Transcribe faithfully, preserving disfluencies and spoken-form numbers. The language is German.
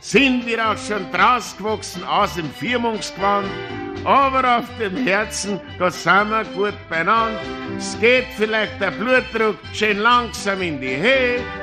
sind wir auch schon rausgewachsen aus dem Firmungsgewand, aber auf dem Herzen, da sind wir gut beieinander. Es geht vielleicht der Blutdruck schön langsam in die Höhe,